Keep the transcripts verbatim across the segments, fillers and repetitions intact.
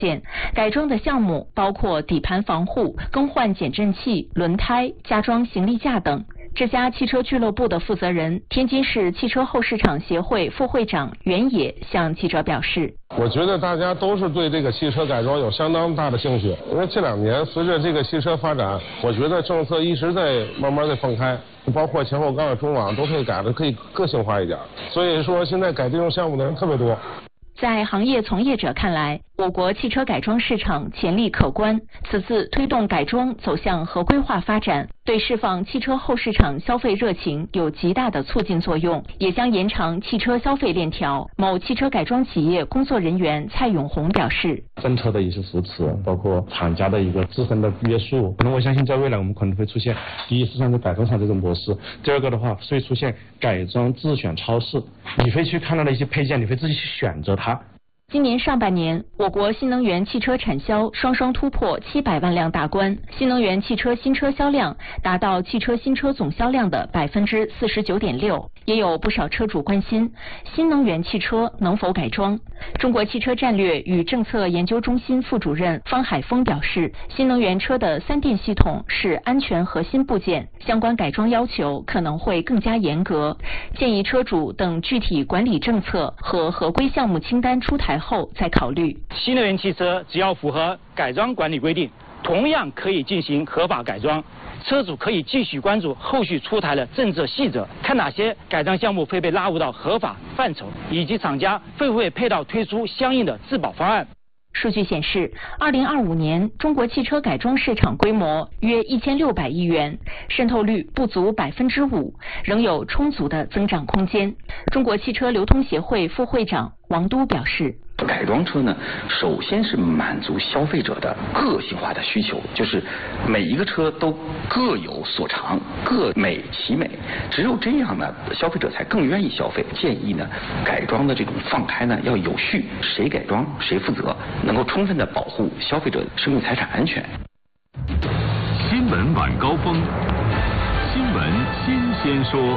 改装的项目包括底盘防护、更换减震器、轮胎、加装行李架等。这家汽车俱乐部的负责人、天津市汽车后市场协会副会长袁野向记者表示：“ 我觉得大家都是对这个汽车改装有相当大的兴趣，因为这两年随着这个汽车发展，我觉得政策一直在慢慢的放开，包括前后杠、中网都可以改的可以个性化一点，所以说现在改这种项目的人特别多。” 在行业从业者看来，我国汽车改装市场潜力可观，此次推动改装走向合规化发展，对释放汽车后市场消费热情有极大的促进作用，也将延长汽车消费链条。某汽车改装企业工作人员蔡永红表示：“ 政策的一些扶持，包括厂家的一个自身的约束，可能我相信在未来我们可能会出现，第一是像在改装厂这种模式，第二个的话会出现改装自选超市，你会去看到的一些配件，你会自己去选择它。” 今年上半年，我国新能源汽车产销双双突破七百万辆大关，新能源汽车新车销量达到汽车新车总销量的百分之四十九点六。也有不少车主关心新能源汽车能否改装。中国汽车战略与政策研究中心副主任方海峰表示，新能源车的三电系统是安全核心部件，相关改装要求可能会更加严格，建议车主等具体管理政策和合规项目清单出台后再考虑。 新能源汽车只要符合改装管理规定，同样可以进行合法改装。车主可以继续关注后续出台的政策细则，看哪些改装项目会被纳入到合法范畴，以及厂家会不会配套推出相应的质保方案。 数据显示，二零二五年中国汽车改装市场规模约一千六百亿元，渗透率不足百分之五，仍有充足的增长空间。中国汽车流通协会副会长王都表示， 改装车呢，首先是满足消费者的个性化的需求，就是每一个车都各有所长，各美其美，只有这样呢，消费者才更愿意消费。建议呢，改装的这种放开呢要有序，谁改装谁负责，能够充分的保护消费者的生命财产安全。 新闻晚高峰，新闻新鲜说。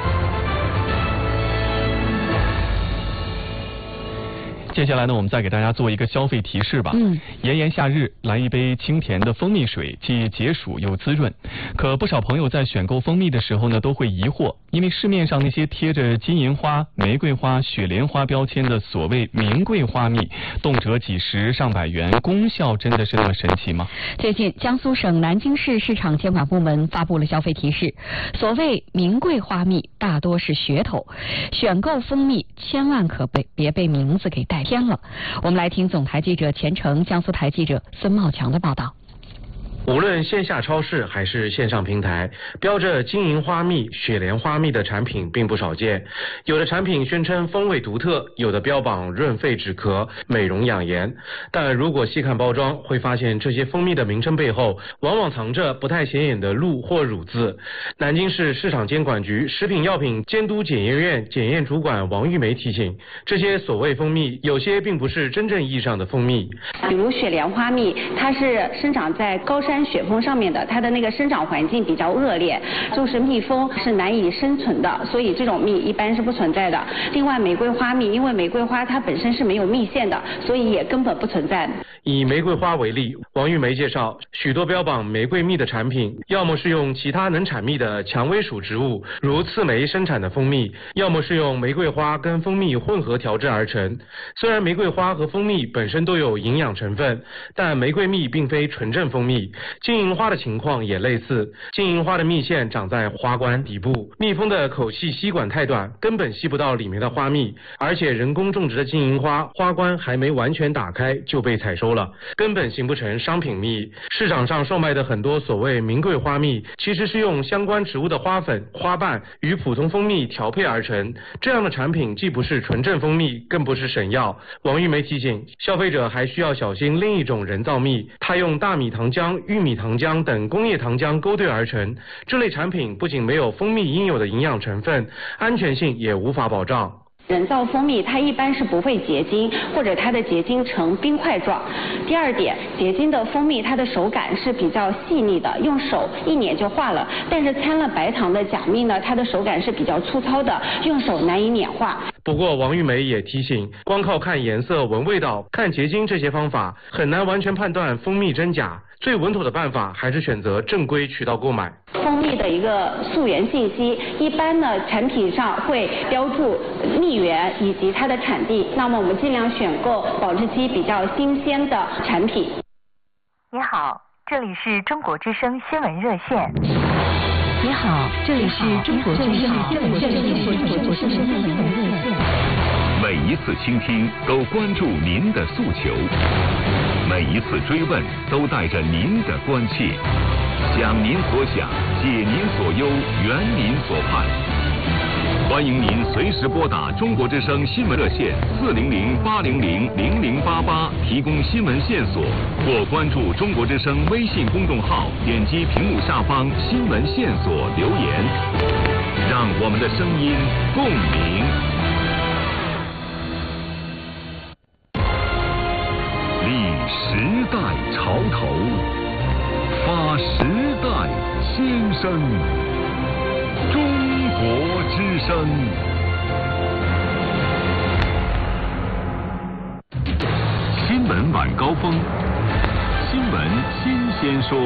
接下来呢，我们再给大家做一个消费提示吧。嗯，炎炎夏日，来一杯清甜的蜂蜜水，既解暑又滋润。可不少朋友在选购蜂蜜的时候呢，都会疑惑，因为市面上那些贴着金银花、玫瑰花、雪莲花标签的所谓名贵花蜜，动辄几十上百元，功效真的是那么神奇吗？ 最近，江苏省南京市市场监管部门发布了消费提示，所谓名贵花蜜大多是噱头，选购蜂蜜千万可被别被名字给带偏了。我们来听总台记者钱成、江苏台记者孙茂强的报道。 无论线下超市还是线上平台，标着金银花蜜、雪莲花蜜的产品并不少见。有的产品宣称风味独特，有的标榜润肺止咳、美容养颜。但如果细看包装，会发现这些蜂蜜的名称背后，往往藏着不太显眼的鹿或乳字。南京市市场监管局食品药品监督检验院检验主管王玉梅提醒，这些所谓蜂蜜，有些并不是真正意义上的蜂蜜。 比如雪莲花蜜，它是生长在高山雪峰上面的，它的那个生长环境比较恶劣，就是蜜蜂是难以生存的，所以这种蜜一般是不存在的。另外，玫瑰花蜜，因为玫瑰花它本身是没有蜜腺的，所以也根本不存在。 以玫瑰花为例，王玉梅介绍，许多标榜玫瑰蜜的产品，要么是用其他能产蜜的蔷薇属植物，如刺梅生产的蜂蜜，要么是用玫瑰花跟蜂蜜混合调制而成。虽然玫瑰花和蜂蜜本身都有营养成分，但玫瑰蜜并非纯正蜂蜜。金银花的情况也类似，金银花的蜜腺长在花冠底部，蜜蜂的口气吸管太短，根本吸不到里面的花蜜，而且人工种植的金银花花冠还没完全打开就被采收了，根本形不成商品蜜。市场上售卖的很多所谓名贵花蜜，其实是用相关植物的花粉、花瓣与普通蜂蜜调配而成，这样的产品既不是纯正蜂蜜，更不是神药。王玉梅提醒消费者还需要小心另一种人造蜜，它用大米糖浆、玉米糖浆等工业糖浆勾兑而成，这类产品不仅没有蜂蜜应有的营养成分，安全性也无法保障。 人造蜂蜜它一般是不会结晶，或者它的结晶呈冰块状。第二点，结晶的蜂蜜它的手感是比较细腻的，用手一捻就化了，但是掺了白糖的假蜜呢，它的手感是比较粗糙的，用手难以碾化。 不过王玉梅也提醒，光靠看颜色、闻味道、看结晶这些方法，很难完全判断蜂蜜真假。最稳妥的办法还是选择正规渠道购买。 蜂蜜的一个溯源信息，一般呢产品上会标注蜜源以及它的产地。那么我们尽量选购保质期比较新鲜的产品。 你好，这里是中国之声新闻热线。 你好，这里是中国之声新闻热线。 每一次倾听都关注您的诉求，每一次追问都带着您的关切，想您所想，解您所忧，圆您所盼。欢迎您随时拨打中国之声新闻热线四零零八零零零零八八提供新闻线索，或关注中国之声微信公众号，点击屏幕下方新闻线索留言，让我们的声音共鸣。立时代潮头，发时代先声。中国之声。新闻晚高峰，新闻新鲜说。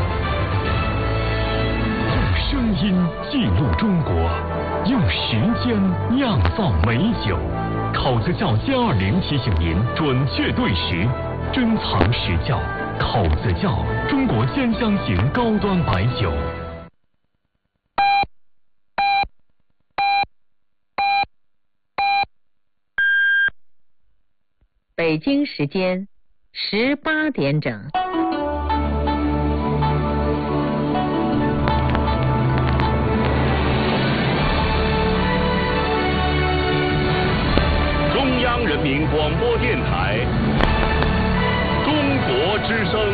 用声音记录中国，用时间酿造美酒。口子窖歼二零提醒您准确对时，珍藏实窖。口子窖，中国兼香型高端白酒。 北京时间十八点整。 中央人民广播电台，中国之声。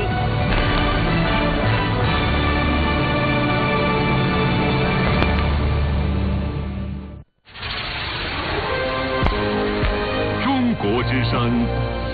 中国之声